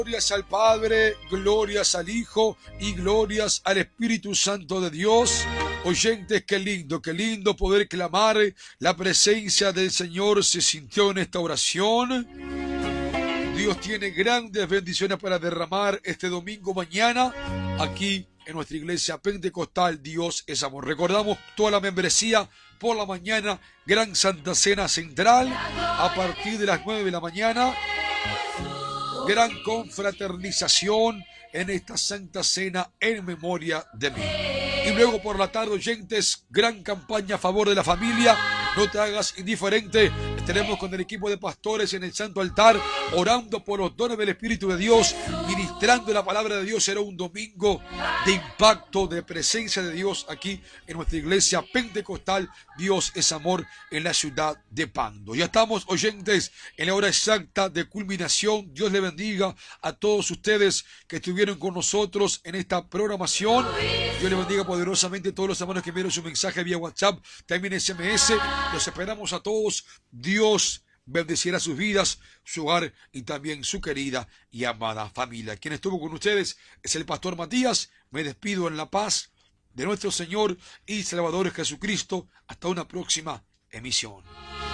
Glorias al Padre, glorias al Hijo y glorias al Espíritu Santo de Dios. Oyentes, qué lindo poder clamar. La presencia del Señor se sintió en esta oración. Dios tiene grandes bendiciones para derramar este domingo mañana aquí en nuestra iglesia pentecostal. Dios es amor. Recordamos toda la membresía por la mañana, Gran Santa Cena Central, a partir de las 9 de la mañana. Gran confraternización en esta Santa Cena en memoria de mí. Y luego por la tarde, oyentes, gran campaña a favor de la familia. No te hagas indiferente. Estaremos con el equipo de pastores en el Santo Altar, orando por los dones del Espíritu de Dios, ministrando la palabra de Dios. Será un domingo de impacto, de presencia de Dios aquí en nuestra iglesia pentecostal. Dios es amor en la ciudad de Pando. Ya estamos, oyentes, en la hora exacta de culminación. Dios le bendiga a todos ustedes que estuvieron con nosotros en esta programación. Dios le bendiga poderosamente a todos los hermanos que enviaron su mensaje vía WhatsApp, también SMS. Los esperamos a todos. Dios bendecirá sus vidas, su hogar y también su querida y amada familia. Quien estuvo con ustedes es el pastor Matías. Me despido en la paz de nuestro Señor y Salvador Jesucristo. Hasta una próxima emisión.